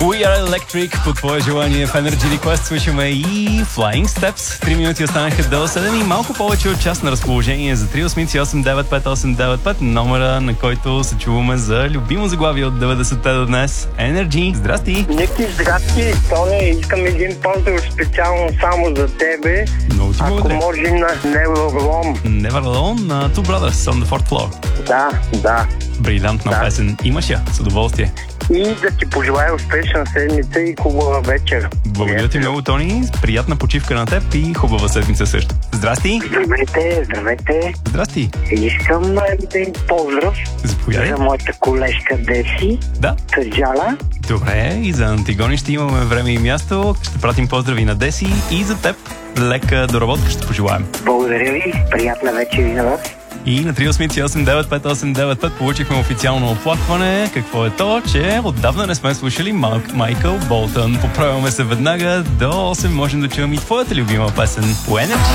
We Are Electric по твое желание в Energy Request слушаме и Flying Steps. 3 минути останаха до 7 и малко повече от час на разположение за 388-895-895, номера, на който се чуваме за любимо заглавие от 90-те до днес. Energy, здрасти! Ники, здрасти, Тони, искам един поздрав специално само за тебе. Много ти благодаря. Ако може на Never Alone. Never Alone на Two Brothers on the Fourth Floor. Да. Брилянтна песен. Имаш я, с удоволствие. И да ти пожелая успешна седмица и хубава вечер. Благодаря ти много, Тони. Приятна почивка на теб и хубава седмица също. Здрасти! Здравейте! Здрасти! Искам един поздрав Заповядай. за моята колежка Деси. Да. Съджала. Добре, и за Антигони ще имаме време и място. Ще пратим поздрави на Деси и за теб. Лека доработка ще пожелаем. Благодаря ви, приятна вечер и на вас. И на 388-895-895 получихме официално оплакване. Какво е то? Че отдавна не сме слушали Майкъл Болтън. Поправяме се веднага. До 8 можем да чуем и твоята любима песен по Energy.